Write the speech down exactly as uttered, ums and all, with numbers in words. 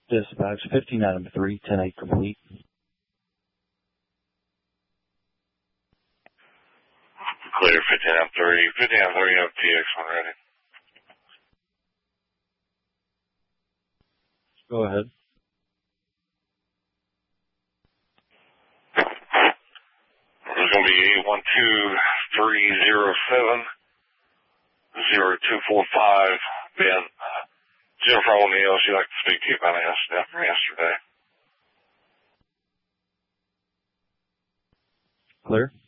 Dispatch fifteen item three, ten eight complete. Clear fifteen item three, fifteen item three, you have T X one ready. Go ahead. There's going to be eight one two three zero seven zero two four five. Ben, Jennifer O'Neill, she'd like to speak to you about an incident from yesterday. Clear.